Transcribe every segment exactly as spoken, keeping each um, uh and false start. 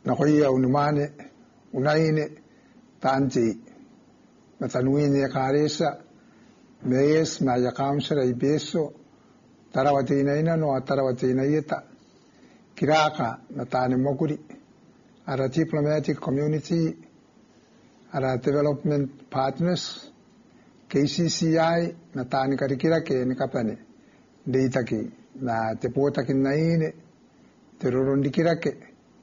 nakoia unumane unaine tanti matanuini ya karesa meyes ma ya kaunsera ibeso tarawati inaina no tarawati inayeta kiraka matane mokuri ara diplomatic community ara development partners K C C I matane karikira ke nikapane deitaki na tepota kinaine terorondikira ke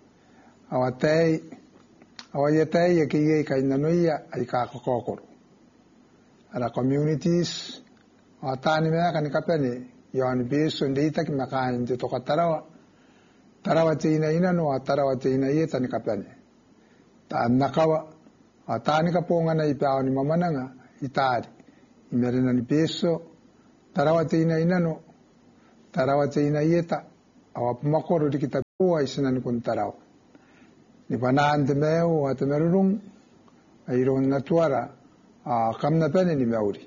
awatei awayatei yakiye kainanoia aika kokoro ara communities atani me kan kapane yon beso ndeita ki makan de tokatarawa tarawati ina ina no tarawati ina yeta ni kapane ta nakawa atani kaponga na ipaoni mamananga itari imerena ni beso tarawati ina ina no tarawati ina yeta awapumakoro dikitabuwa isina ni kuntarawa ni panante meu atamerung airon natuara a kamna pene ni meuri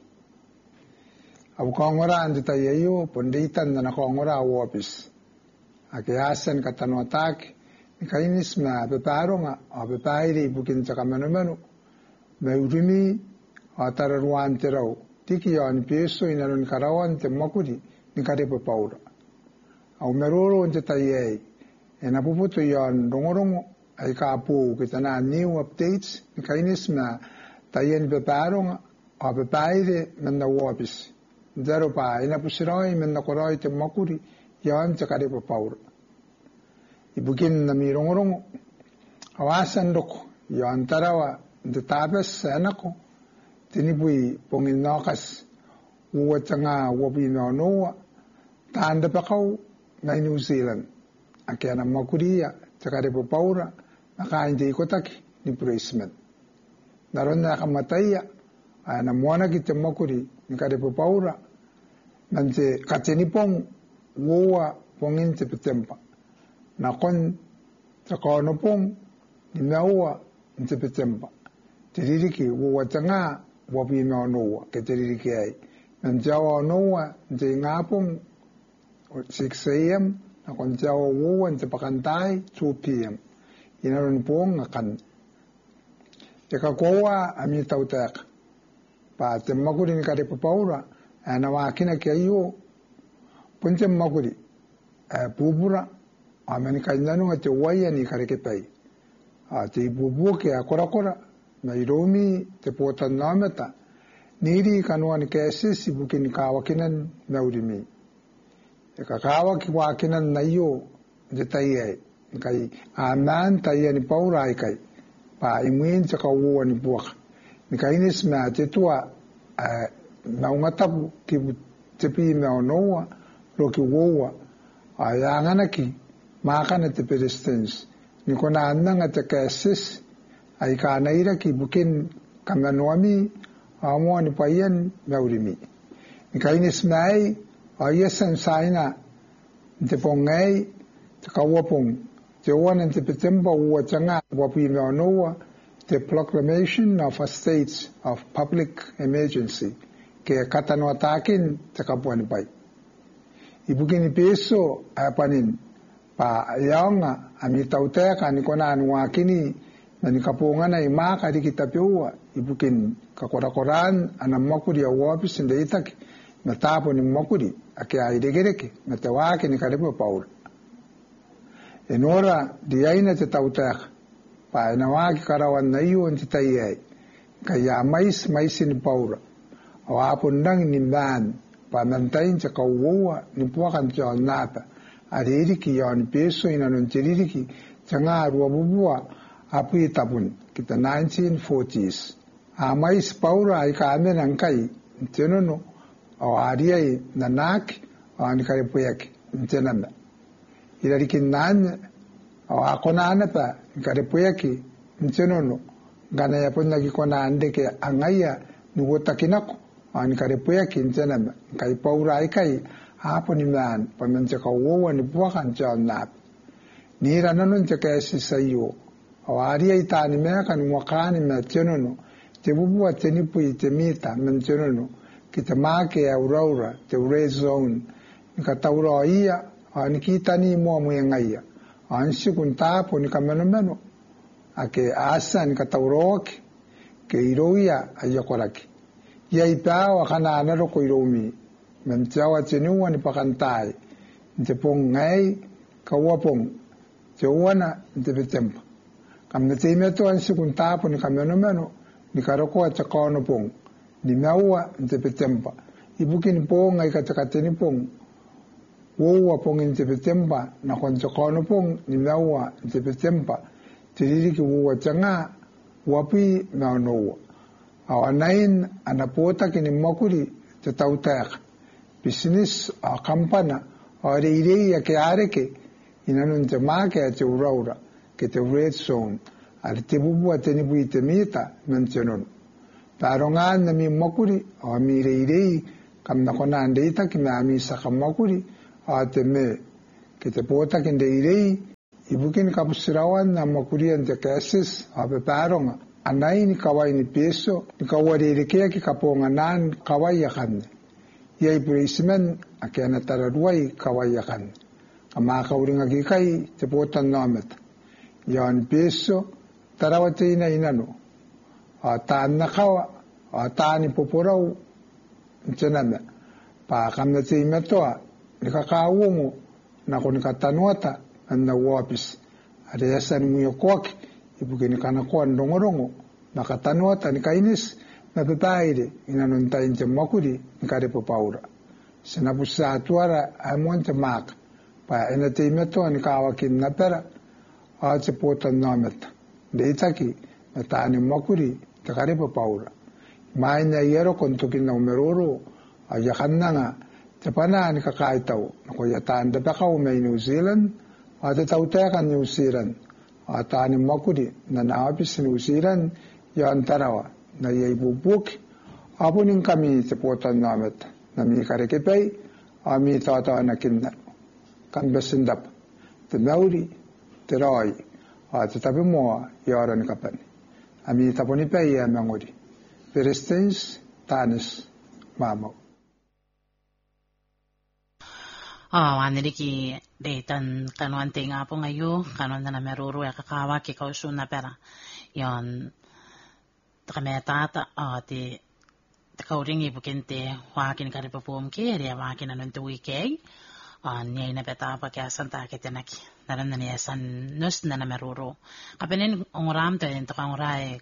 abu kongora ande tayeyo ponditan na kongora office ake asen katano attack ni kainis na beparonga a bepairi bukin chakamano menu meurimi atararuan terau tiki on peso inaron karawan te makuri ni kare paura au meroro ante taye ena puputo yon rongorongo ai kapu kita na new updates ni kainis na tayen beparonga a bepaire men na office zero pa ina pusiroi men na koroi te makuri yon chakare paura ibukin na mirongorongo awasan doko yon tarawa de tabes anako tinibui pongin nokas uwa changa wabi no noa tanda pakau na New Zealand akena makuria chakare paura nakainde ikotaki ni placement narona kamataya ana mwana kite makuri ni kare paura nante kateni pong woa pongin te petempa na kon takono pong ni mewa te petempa tiririki woa tanga wabi no noa ke tiririki ai nanjawa noa te ngapong six a m na kon jawa woa te pakantai two p m inaron pong akan eka kowa ami tautak pa te makuri ni kare paura ana wakina ke ayo punte makuri pubura amani kainano ngate waya ni kare ke pai a te bubu ke akora kora na iromi te pota nameta niri kanwan ke sisi bukin kawakinan naurimi eka kawa ki wakinan nayo de taye kai aman taye ni paura kai pa imuin chaka wo ni buak ni kainis ma te tua na ungatapu ki tepi me onoa lo ki woa aya nganaki makana te persistence ni kona ananga te kasis ai ka naira ki bukin kamanoami amo ni payen meurimi ni kainis mai ayesan saina te pongai te kawapong te wana te petemba ua changa wapi me onoa the proclamation of a state of public emergency ke katano atakin te kapuani pai ibugini peso apanin pa yaonga ami tauteka ni kona anuakini na ni kapunga na imaka di kitapeua ibukin kakorakoran ana makuri ya wapis ndeitaki na tapo ni makuri ake aidegereke na tewake ni karibu paul enora di aina te tauteka pa ina waki karawan na iyo nti taiyai kaya mais maisin paura awapo nang ni man pa mantain cha kauwa ni puakan cha nata aririki yon peso ina non tiririki changa ruwa bubua apu itapun kita nineteen forties a mais paura ai ka amen ankai tenono o ariai nanak ani kare puyak tenanda irariki nan o akona anapa kare puyaki ntenono gana ya ponna ki kona andeke angaya nuwota kinako ani kare puyaki ntenama kai paura ai kai hapo ni man pamenche ka wowa ni buakan jannat ni ranan te ka sisayo awari ai tani me kan wakani me tenono te bubu ateni pui te mita men tenono kitamake aurora te red zone ka tauro ia ani kitani mo mo ngaya ansi kun tapo ni kameno meno ake asa ni katauroki ke iroia ayakoraki ia ipao kana anaro ko iromi memtawa tenua ni pakantai te pong ngai kawapong te wana te betempa kam te meto an sikunta po ni kameno meno ni karoko at kono pong ni maua te betempa ibukin pong ngai katakateni pong wo pong te betempa na kon kono pong ni maua te betempa tiriri ki wo tanga wapi na no au anain anapota kini makuri te tautak business a kampana o reirei ya ke areke inanun te make te uraura ke te red zone ar te bubu ateni bui te mita mentionon taronga na mi makuri o mi reirei kam na kona andeita ki me ami saka makuri a te me ke te pota ki reirei ibukin kapusirawan na makuri ante cases a pe paronga anai ni kawai ni peso ni kawari rekea ki kaponga nan kawai yakan ia ipureisimen ake ana tararuai kawai yakan kama kauringa ki kai te potan nomet ia ni peso tarawate ina inano a taana kawa a taani poporau ntename pa kamna te imetoa ni kakawungu na koni katanuata na wapis ada yasan muyo kwaki ibukini kana kwa ndongorongo nakatanoa tani kainis na petaire ina nonta inje makuri nikare popaura sinapusa atuara amonte mak pa ena te meto ni kawa kin na pera a te pota namet deitaki metani makuri takare popaura mai na yero kontoki na umeroro a yakannanga te pana ni kakaitau ko yatanda pakau me New Zealand a te tauteka New Zealand a tani makuri na naapis New Zealand ya antarawa na ye bubuk apunin kami te potan namet na mi karekepei a mi tata na kinna kan besendap te mauri te rai a te tabi moa yaran kapan ami taponi pei ya mangori perestens tanis mamo oh aniki detan kanuan tinga po ngayo kanuan na meruru ya kakawa ki kausun na pera yon takameta ah ti takauringi bukente wakin kare papum ke area wakin anon tu weekend an niya na beta pa kaya santa ketenaki naran na niya san nus na na meruru kapenin ongram to en takangurai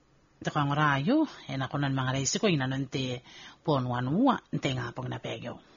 takangurayo en ako nan mga resiko inanon ti ponwanwa nte nga pong napegyo